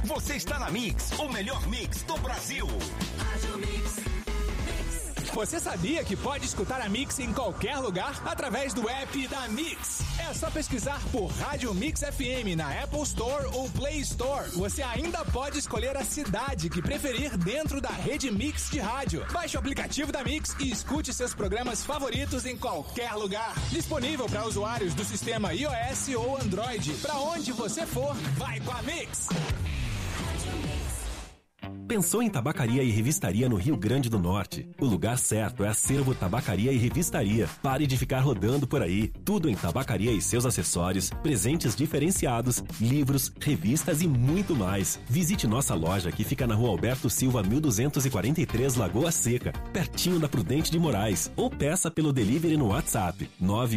Você está na Mix, o melhor mix do Brasil. Rádio Mix. Você sabia que pode escutar a Mix em qualquer lugar através do app da Mix? É só pesquisar por Rádio Mix FM na Apple Store ou Play Store. Você ainda pode escolher a cidade que preferir dentro da rede Mix de rádio. Baixe o aplicativo da Mix e escute seus programas favoritos em qualquer lugar. Disponível para usuários do sistema iOS ou Android. Para onde você for, vai com a Mix. Pensou em tabacaria e revistaria no Rio Grande do Norte? O lugar certo é Acervo Tabacaria e Revistaria. Pare de ficar rodando por aí. Tudo em tabacaria e seus acessórios, presentes diferenciados, livros, revistas e muito mais. Visite nossa loja que fica na Rua Alberto Silva, 1243, Lagoa Seca, pertinho da Prudente de Moraes. Ou peça pelo delivery no WhatsApp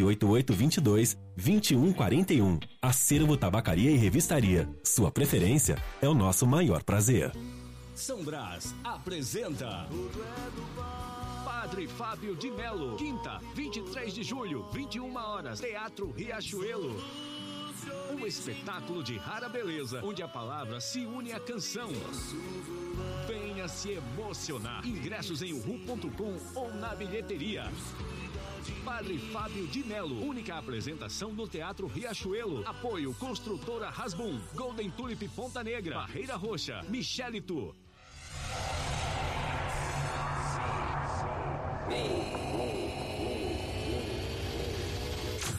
98822-2141. Acervo Tabacaria e Revistaria. Sua preferência é o nosso maior prazer. São Brás apresenta Padre Fábio de Melo, quinta, 23 de julho, 21 horas, Teatro Riachuelo. Um espetáculo de rara beleza, onde a palavra se une à canção. Venha se emocionar. Ingressos em uhu.com ou na bilheteria. Padre Fábio de Melo, única apresentação no Teatro Riachuelo. Apoio Construtora Rasbum, Golden Tulip Ponta Negra, Barreira Roxa, Michelito.